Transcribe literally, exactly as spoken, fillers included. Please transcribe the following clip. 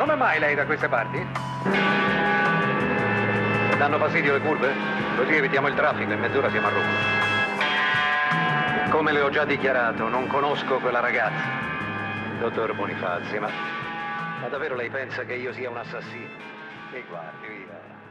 Come mai lei da queste parti? Danno fastidio le curve? Così evitiamo il traffico, in mezz'ora siamo a Roma. Come le ho già dichiarato, non conosco quella ragazza. Dottor Bonifazzi, ma... ma davvero lei pensa che io sia un assassino? Mi guardi, via.